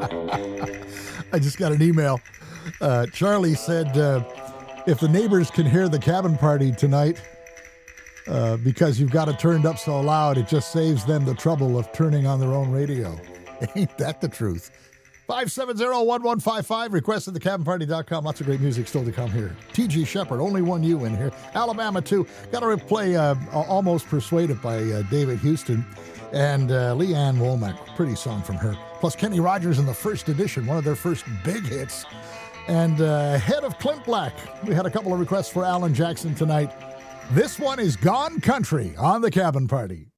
I just got an email. Charlie said, if the neighbors can hear the cabin party tonight, because you've got it turned up so loud, it just saves them the trouble of turning on their own radio. Ain't that the truth? 570-1155, request at thecabinparty.com. Lots of great music still to come here. T.G. Shepherd, Only One You in here. Alabama, too. Got to play Almost Persuaded by David Houston. And Leanne Womack, pretty song from her. Plus Kenny Rogers in the first edition, one of their first big hits. And Head of Clint Black. We had a couple of requests for Alan Jackson tonight. This one is Gone Country on the Cabin Party.